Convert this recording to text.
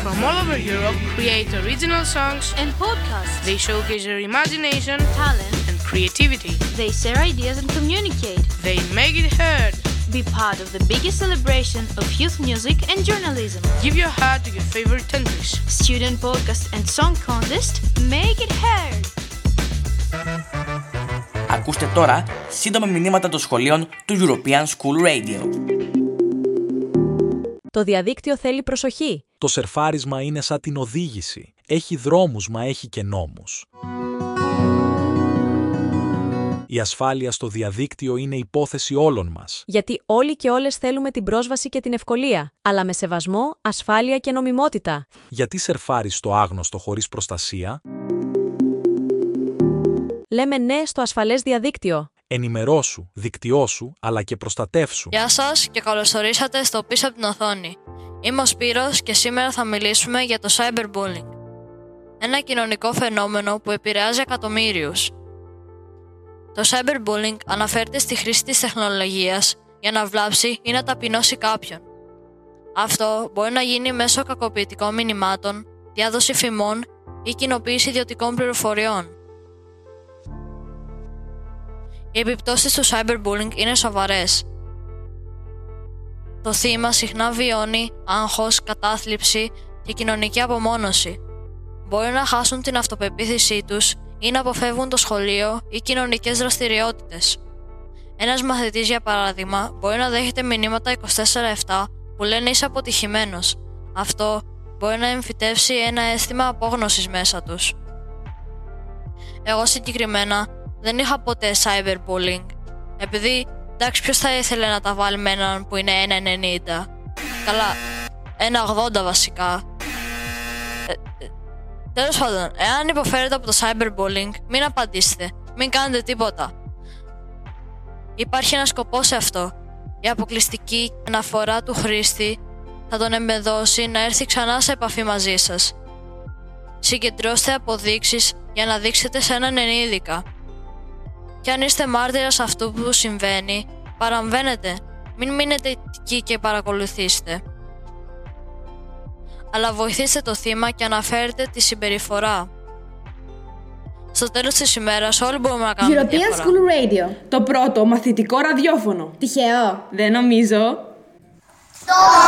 from all over Europe create original songs and podcasts. They showcase their imagination, talent, and creativity. They share ideas and communicate. They make it heard. Be part of the biggest celebration of youth music and journalism. Give your heart to your favorite countries. Student podcast and song contest. Make it heard. Ακούστε τώρα σύντομα μηνύματα των σχολείων του European School Radio. Το διαδίκτυο θέλει προσοχή. Το σερφάρισμα είναι σαν την οδήγηση. Έχει δρόμους, μα έχει και νόμους. Η ασφάλεια στο διαδίκτυο είναι υπόθεση όλων μας. Γιατί όλοι και όλες θέλουμε την πρόσβαση και την ευκολία, αλλά με σεβασμό, ασφάλεια και νομιμότητα. Γιατί σερφάρεις στο άγνωστο χωρίς προστασία? Λέμε ναι στο ασφαλές διαδίκτυο. Ενημερώσου, δικτυώσου, αλλά και προστατεύσου. Γεια σας και καλωσορίσατε στο Πίσω από την Οθόνη. Είμαι ο Σπύρος και σήμερα θα μιλήσουμε για το cyberbullying. Ένα κοινωνικό φαινόμενο που επηρεάζει εκατομμύριους. Το cyberbullying αναφέρεται στη χρήση της τεχνολογίας για να βλάψει ή να ταπεινώσει κάποιον. Αυτό μπορεί να γίνει μέσω κακοποιητικών μηνυμάτων, διάδοση φημών ή κοινοποίηση ιδιωτικών πληροφοριών. Οι επιπτώσεις του cyberbullying είναι σοβαρές. Το θύμα συχνά βιώνει άγχος, κατάθλιψη και κοινωνική απομόνωση. Μπορεί να χάσουν την αυτοπεποίθησή τους ή να αποφεύγουν το σχολείο ή κοινωνικές δραστηριότητες. Ένας μαθητής, για παράδειγμα, μπορεί να δέχεται μηνύματα 24/7 που λένε είσαι αποτυχημένος. Αυτό μπορεί να εμφυτεύσει ένα αίσθημα απόγνωσης μέσα τους. Εγώ συγκεκριμένα δεν είχα ποτέ cyberbullying, επειδή εντάξει ποιος θα ήθελε να τα βάλει με έναν που είναι 1,90. Καλά, 1,80 βασικά. Τέλος πάντων, εάν υποφέρετε από το cyberbullying, μην απαντήσετε, μην κάνετε τίποτα. Υπάρχει ένα σκοπό σε αυτό. Η αποκλειστική αναφορά του χρήστη θα τον εμπεδώσει να έρθει ξανά σε επαφή μαζί σας. Συγκεντρώστε αποδείξεις για να δείξετε σε έναν ενίδικα. Και αν είστε μάρτυρας αυτού που συμβαίνει, παραμβαίνετε, μην μείνετε εκεί και παρακολουθήστε. Αλλά βοηθήστε το θύμα και αναφέρετε τη συμπεριφορά. Στο τέλος της ημέρας όλοι μπορούμε να κάνουμε European School Radio, το πρώτο μαθητικό ραδιόφωνο. Τυχαίο? Δεν νομίζω.